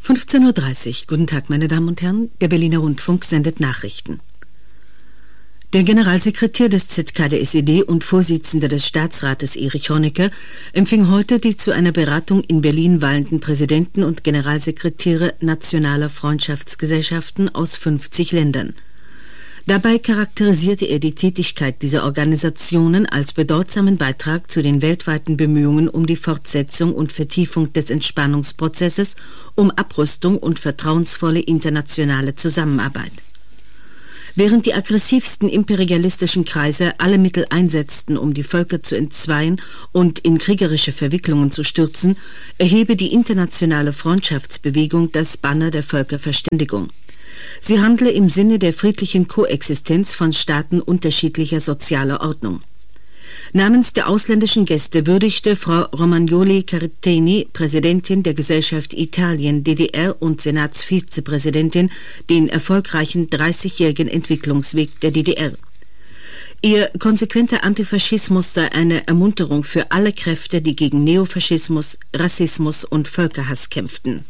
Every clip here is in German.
15:30 Uhr. Guten Tag, meine Damen und Herren. Der Berliner Rundfunk sendet Nachrichten. Der Generalsekretär des ZK der SED und Vorsitzender des Staatsrates Erich Honecker empfing heute die zu einer Beratung in Berlin wahlenden Präsidenten und Generalsekretäre nationaler Freundschaftsgesellschaften aus 50 Ländern. Dabei charakterisierte er die Tätigkeit dieser Organisationen als bedeutsamen Beitrag zu den weltweiten Bemühungen um die Fortsetzung und Vertiefung des Entspannungsprozesses, um Abrüstung und vertrauensvolle internationale Zusammenarbeit. Während die aggressivsten imperialistischen Kreise alle Mittel einsetzten, um die Völker zu entzweien und in kriegerische Verwicklungen zu stürzen, erhebe die internationale Freundschaftsbewegung das Banner der Völkerverständigung. Sie handle im Sinne der friedlichen Koexistenz von Staaten unterschiedlicher sozialer Ordnung. Namens der ausländischen Gäste würdigte Frau Romagnoli Carteni, Präsidentin der Gesellschaft Italien DDR und Senatsvizepräsidentin, den erfolgreichen 30-jährigen Entwicklungsweg der DDR. Ihr konsequenter Antifaschismus sei eine Ermunterung für alle Kräfte, die gegen Neofaschismus, Rassismus und Völkerhass kämpften.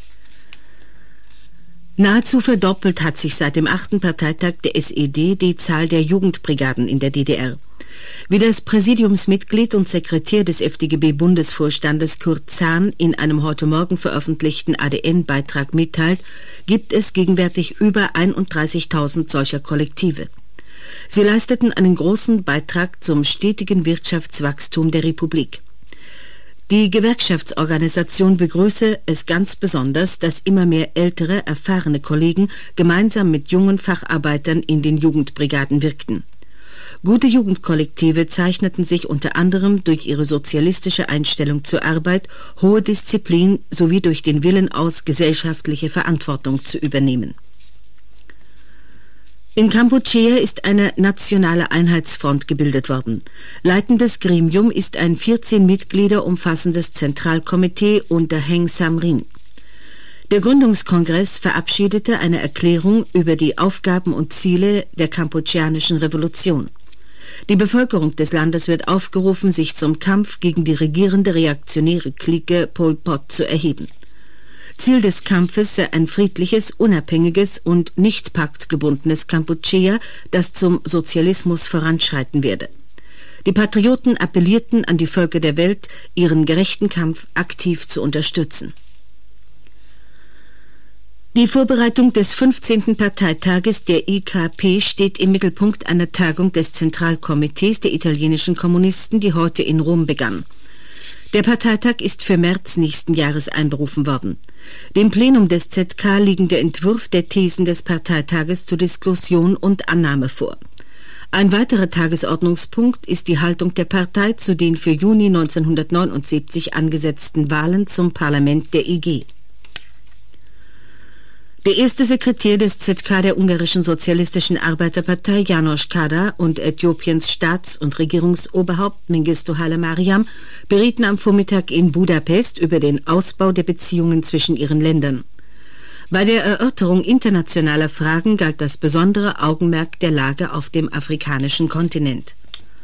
Nahezu verdoppelt hat sich seit dem 8. Parteitag der SED die Zahl der Jugendbrigaden in der DDR. Wie das Präsidiumsmitglied und Sekretär des FDGB-Bundesvorstandes Kurt Zahn in einem heute Morgen veröffentlichten ADN-Beitrag mitteilt, gibt es gegenwärtig über 31.000 solcher Kollektive. Sie leisteten einen großen Beitrag zum stetigen Wirtschaftswachstum der Republik. Die Gewerkschaftsorganisation begrüße es ganz besonders, dass immer mehr ältere, erfahrene Kollegen gemeinsam mit jungen Facharbeitern in den Jugendbrigaden wirkten. Gute Jugendkollektive zeichneten sich unter anderem durch ihre sozialistische Einstellung zur Arbeit, hohe Disziplin sowie durch den Willen aus, gesellschaftliche Verantwortung zu übernehmen. In Kampuchea ist eine nationale Einheitsfront gebildet worden. Leitendes Gremium ist ein 14 Mitglieder umfassendes Zentralkomitee unter Heng Samrin. Der Gründungskongress verabschiedete eine Erklärung über die Aufgaben und Ziele der kampucheanischen Revolution. Die Bevölkerung des Landes wird aufgerufen, sich zum Kampf gegen die regierende reaktionäre Clique Pol Pot zu erheben. Ziel des Kampfes sei ein friedliches, unabhängiges und nicht paktgebundenes Kampuchea, das zum Sozialismus voranschreiten werde. Die Patrioten appellierten an die Völker der Welt, ihren gerechten Kampf aktiv zu unterstützen. Die Vorbereitung des 15. Parteitages der IKP steht im Mittelpunkt einer Tagung des Zentralkomitees der italienischen Kommunisten, die heute in Rom begann. Der Parteitag ist für März nächsten Jahres einberufen worden. Dem Plenum des ZK liegen der Entwurf der Thesen des Parteitages zur Diskussion und Annahme vor. Ein weiterer Tagesordnungspunkt ist die Haltung der Partei zu den für Juni 1979 angesetzten Wahlen zum Parlament der IG. Der erste Sekretär des ZK der ungarischen Sozialistischen Arbeiterpartei, János Kádár, und Äthiopiens Staats- und Regierungsoberhaupt Mengistu Haile Mariam berieten am Vormittag in Budapest über den Ausbau der Beziehungen zwischen ihren Ländern. Bei der Erörterung internationaler Fragen galt das besondere Augenmerk der Lage auf dem afrikanischen Kontinent.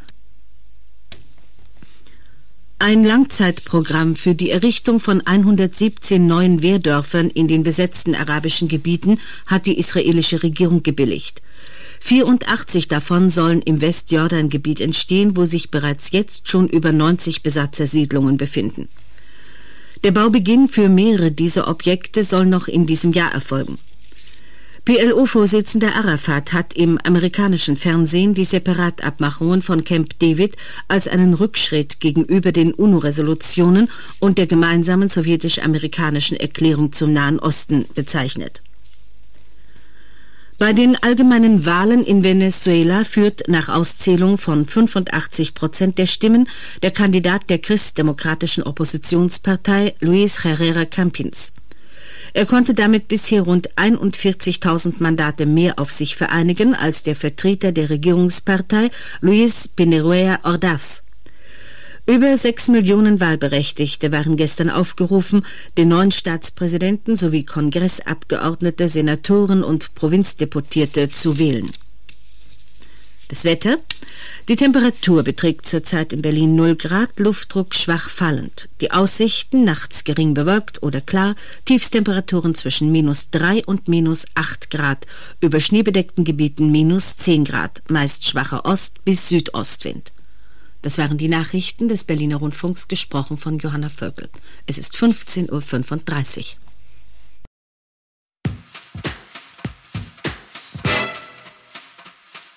Ein Langzeitprogramm für die Errichtung von 117 neuen Wehrdörfern in den besetzten arabischen Gebieten hat die israelische Regierung gebilligt. 84 davon sollen im Westjordangebiet entstehen, wo sich bereits jetzt schon über 90 Besatzersiedlungen befinden. Der Baubeginn für mehrere dieser Objekte soll noch in diesem Jahr erfolgen. PLO-Vorsitzender Arafat hat im amerikanischen Fernsehen die Separatabmachungen von Camp David als einen Rückschritt gegenüber den UNO-Resolutionen und der gemeinsamen sowjetisch-amerikanischen Erklärung zum Nahen Osten bezeichnet. Bei den allgemeinen Wahlen in Venezuela führt nach Auszählung von 85% der Stimmen der Kandidat der christdemokratischen Oppositionspartei Luis Herrera Campins. Er konnte damit bisher rund 41.000 Mandate mehr auf sich vereinigen als der Vertreter der Regierungspartei Luis Piñera Ordaz. Über 6 Millionen Wahlberechtigte waren gestern aufgerufen, den neuen Staatspräsidenten sowie Kongressabgeordnete, Senatoren und Provinzdeputierte zu wählen. Das Wetter. Die Temperatur beträgt zurzeit in Berlin 0 Grad, Luftdruck schwach fallend. Die Aussichten nachts gering bewölkt oder klar, Tiefstemperaturen zwischen -3 und -8 Grad, über schneebedeckten Gebieten -10 Grad, meist schwacher Ost- bis Südostwind. Das waren die Nachrichten des Berliner Rundfunks, gesprochen von Johanna Vögel. Es ist 15:35 Uhr.